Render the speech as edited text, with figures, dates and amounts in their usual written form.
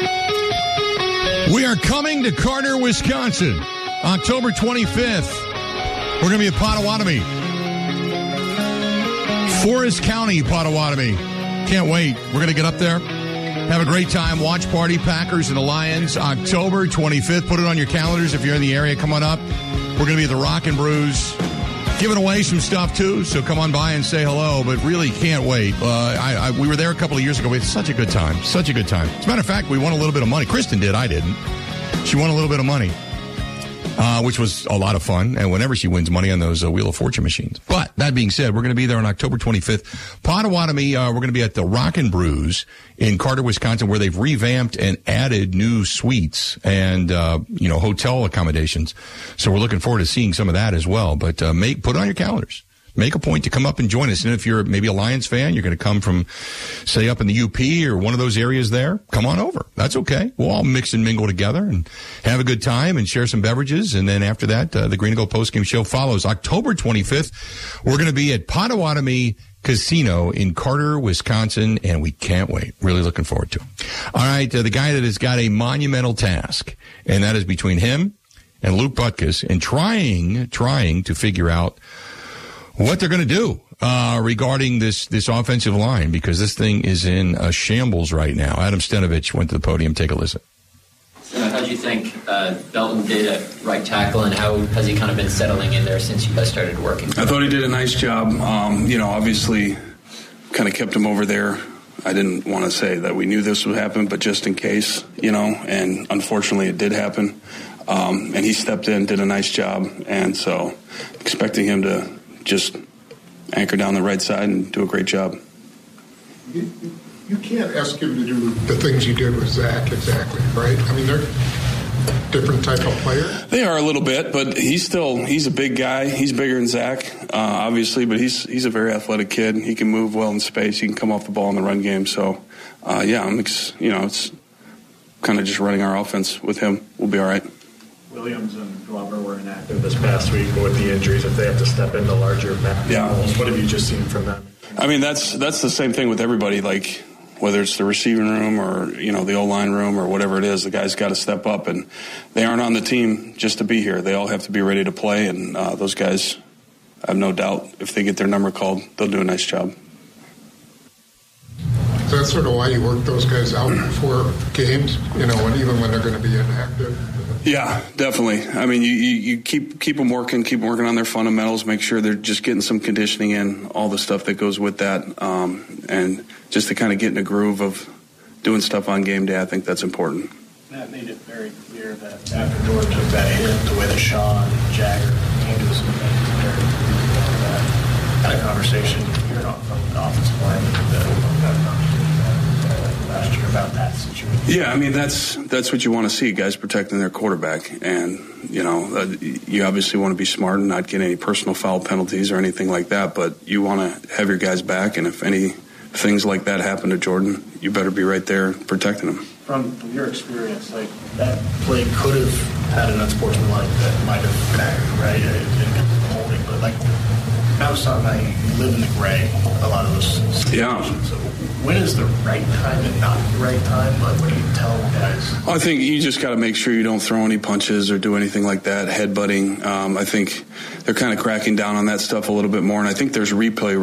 We are coming to Carter, Wisconsin, October 25th. We're going to be at Potawatomi. Forest County, Potawatomi. Can't wait. We're going to get up there. Have a great time. Watch party, Packers and the Lions, October 25th. Put it on your calendars if you're in the area. Come on up. We're going to be at the Rock and Brews. Giving away some stuff, too, so come on by and say hello, but really can't wait. We were there a couple of years ago. We had such a good time. Such a good time. As a matter of fact, we won a little bit of money. Kristen did. I didn't. She won a little bit of money, which was a lot of fun, and whenever she wins money on those Wheel of Fortune machines. But that being said, we're going to be there on October 25th. Potawatomi, we're going to be at the Rock and Brews in Carter, Wisconsin, where they've revamped and added new suites and, hotel accommodations. So we're looking forward to seeing some of that as well. But put it on your calendars. Make a point to come up and join us. And if you're maybe a Lions fan, you're going to come from, say, up in the UP or one of those areas there, come on over. That's okay. We'll all mix and mingle together and have a good time and share some beverages. And then after that, the Green and Gold postgame show follows. October 25th, we're going to be at Potawatomi Casino in Carter, Wisconsin, and we can't wait. Really looking forward to it. All right, the guy that has got a monumental task, and that is between him and Luke Butkus in trying to figure out what they're going to do regarding this offensive line, because this thing is in a shambles right now. Adam Stenavich went to the podium. Take a listen. How do you think Belton did at right tackle, and how has he kind of been settling in there since you guys started working? I thought he did a nice job. Obviously kind of kept him over there. I didn't want to say that we knew this would happen, but just in case, and unfortunately it did happen. And he stepped in, did a nice job, and so expecting him to just anchor down the right side and do a great job. You can't ask him to do the things you did with Zach exactly, right? I mean, they're different type of player. They are a little bit, but he's a big guy. He's bigger than Zach, obviously, but he's a very athletic kid. He can move well in space. He can come off the ball in the run game. So, it's kind of just running our offense with him. We'll be all right. Williams and Glover were inactive this past week, but with the injuries, if they have to step into larger roles, what have you just seen from them? I mean, that's the same thing with everybody. Like, whether it's the receiving room or the O-line room or whatever it is, the guys got to step up, and they aren't on the team just to be here. They all have to be ready to play, and those guys, I have no doubt, if they get their number called, they'll do a nice job. So that's sort of why you work those guys out before games, and even when they're going to be inactive. Yeah, definitely. I mean, you keep them working on their fundamentals, make sure they're just getting some conditioning in, all the stuff that goes with that, and just to kind of get in a groove of doing stuff on game day. I think that's important. That made it very clear that after Jordan took that hit, the way that Sean Jagger came to us and that kind of conversation, you're not from the offensive line, last year about that situation. Yeah, I mean, that's what you want to see, guys protecting their quarterback. And, you obviously want to be smart and not get any personal foul penalties or anything like that, but you want to have your guys back, and if any things like that happen to Jordan, you better be right there protecting him. From your experience, like, that play could have had an unsportsmanlike that might have mattered, right? It didn't get the holding, but, like, outside now you live in the gray, a lot of those situations. Yeah. So when is the right time and not the right time? Like, what do you tell guys? I think you just got to make sure you don't throw any punches or do anything like that, headbutting. I think they're kind of cracking down on that stuff a little bit more, and I think there's replay